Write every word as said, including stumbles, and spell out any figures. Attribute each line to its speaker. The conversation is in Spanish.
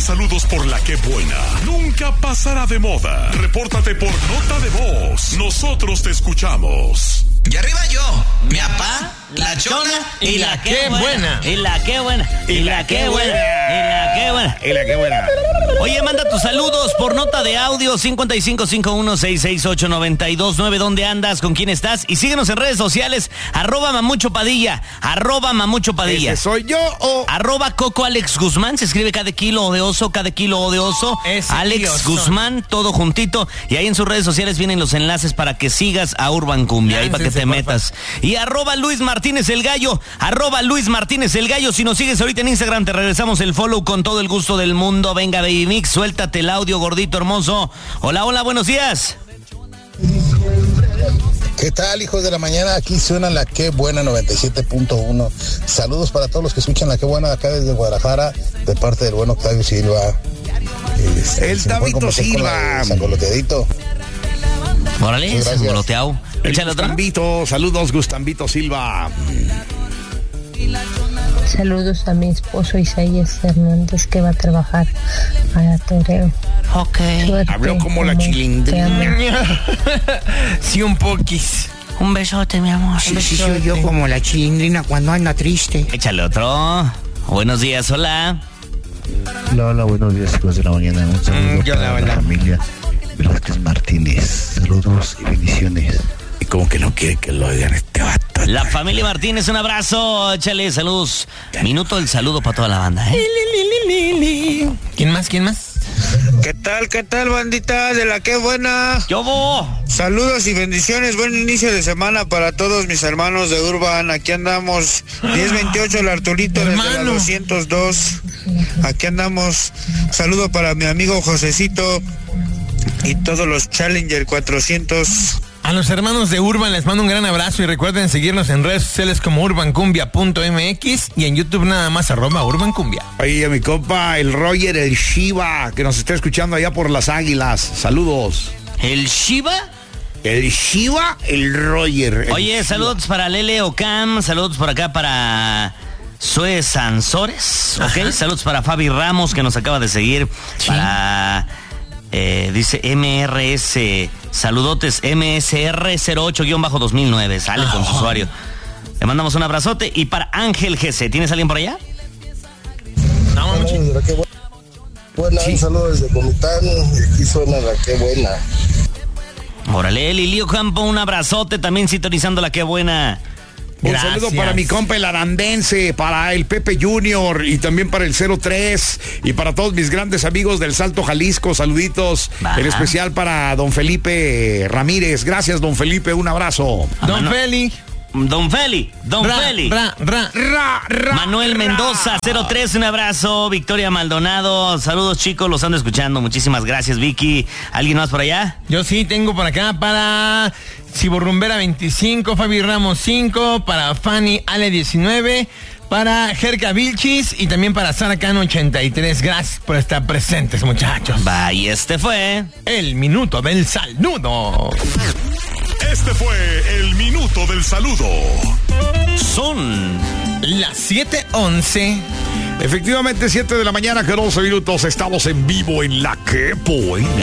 Speaker 1: saludos por la que buena. Nunca pasará de moda. Repórtate por nota de voz. Nosotros te escuchamos.
Speaker 2: Y arriba yo, mi papá, la chona y la que buena.
Speaker 3: Y la que buena.
Speaker 2: Y la que buena.
Speaker 3: Y la que buena.
Speaker 2: Y la que buena.
Speaker 3: Oye, manda tus saludos por nota de audio cincuenta y cinco cincuenta y uno sesenta y seis ocho noventa y dos nueve. ¿Dónde andas? ¿Con quién estás? Y síguenos en redes sociales. Arroba Mamucho Padilla. Arroba Mamucho Padilla.
Speaker 2: ¿Ese soy yo o...?
Speaker 3: Arroba Coco Alex Guzmán. Se escribe cada kilo o de oso, cada kilo o de oso.
Speaker 4: Ese
Speaker 3: Alex
Speaker 4: tío
Speaker 3: Guzmán, todo juntito. Y ahí en sus redes sociales vienen los enlaces para que sigas a Urban Cumbia. Ahí para que te metas. Y arroba Luis Martínez el Gallo. Arroba Luis Martínez el Gallo. Si nos sigues ahorita en Instagram, te regresamos el follow con todo el gusto del mundo. Venga, Baby Mix, suéltate el audio, gordito hermoso. Hola, hola, buenos días.
Speaker 5: ¿Qué tal, hijos de la mañana? Aquí suena la que buena noventa y siete punto uno. Saludos para todos los que escuchan la que buena acá desde Guadalajara, de parte del buen Octavio Silva. Este,
Speaker 2: el Tabito Silva.
Speaker 5: Sangoloteadito.
Speaker 3: Órale, sangoloteado. Échale otra.
Speaker 2: Gustambito, saludos, Gustambito Silva.
Speaker 6: Saludos a mi esposo Isaías Hernández, que va a trabajar a toreo.
Speaker 3: Ok.
Speaker 6: Suerte,
Speaker 2: Habló como la
Speaker 6: amor.
Speaker 2: chilindrina.
Speaker 4: Sí, un poquis.
Speaker 3: Un besote, mi amor.
Speaker 2: Sí, sí, soy yo como la chilindrina cuando anda triste.
Speaker 3: Échale otro. Buenos días, hola.
Speaker 7: Hola, hola, buenos días, hijos de la mañana. Un saludo
Speaker 4: Mm, yo
Speaker 7: para
Speaker 4: la
Speaker 7: la,
Speaker 4: verdad.
Speaker 7: familia Velázquez Martínez. Saludos y bendiciones.
Speaker 2: Y como que no quiere que lo oigan este vato.
Speaker 3: La familia Martínez, un abrazo. Échale saludos. Minuto del saludo para toda la banda, ¿eh?
Speaker 4: ¿Quién más? ¿Quién más?
Speaker 8: ¿Qué tal, qué tal, bandita de la que buena?
Speaker 3: ¡Yo voy!
Speaker 8: Saludos y bendiciones, buen inicio de semana para todos mis hermanos de Urban. Aquí andamos, diez veintiocho el Arturito desde la
Speaker 4: Hermano.
Speaker 8: doscientos dos. Aquí andamos, saludo para mi amigo Josecito y todos los Challenger cuatrocientos.
Speaker 4: A los hermanos de Urban les mando un gran abrazo y recuerden seguirnos en redes sociales como urbancumbia punto m x y en YouTube nada más arroba urbancumbia.
Speaker 2: Ahí a mi compa, el Roger, el Shiva, que nos está escuchando allá por las Águilas. Saludos.
Speaker 3: ¿El Shiva?
Speaker 2: El Shiva, el Roger. el
Speaker 3: Oye,
Speaker 2: Shiva.
Speaker 3: saludos para Lele Ocam, saludos por acá para Sue Sansores, ¿ok? Saludos para Fabi Ramos, que nos acaba de seguir.
Speaker 4: Sí.
Speaker 3: Para, eh, dice M R S, saludotes M S R cero ocho dos mil nueve, sale con su usuario. Le mandamos un abrazote. Y para Ángel G C, ¿tienes alguien por allá?
Speaker 4: No, mamuchi.
Speaker 5: La que buena, un saludo desde Comitán. Y aquí suena la que buena.
Speaker 3: Órale, Lilio Campo, un abrazote, también sintonizando la que buena.
Speaker 2: Un
Speaker 4: Gracias.
Speaker 2: saludo para mi compa el Arandense, para el Pepe Junior y también para el cero tres y para todos mis grandes amigos del Salto Jalisco, saluditos.
Speaker 3: Va.
Speaker 2: En especial para don Felipe Ramírez. Gracias, don Felipe, un abrazo.
Speaker 4: Don
Speaker 3: Mano-
Speaker 4: Feli.
Speaker 3: Don Feli, Don
Speaker 4: Ra,
Speaker 3: Feli.
Speaker 4: ra, ra.
Speaker 2: Ra, ra,
Speaker 3: Manuel
Speaker 2: ra.
Speaker 3: Mendoza, cero tres, un abrazo. Victoria Maldonado, saludos chicos, los ando escuchando. Muchísimas gracias, Vicky. ¿Alguien más por allá?
Speaker 4: Yo sí tengo por acá para Ciborrumbera veinticinco, Fabi Ramos cinco, para Fanny Ale diecinueve, para Jerka Vilchis y también para Sara Cano ochenta y tres. Gracias por estar presentes, muchachos.
Speaker 3: Va, y este fue...
Speaker 4: El minuto del saludo.
Speaker 1: Este fue el minuto del saludo.
Speaker 3: Son...
Speaker 4: Las siete once.
Speaker 2: Efectivamente, siete de la mañana, que doce minutos. Estamos en vivo en la que buena.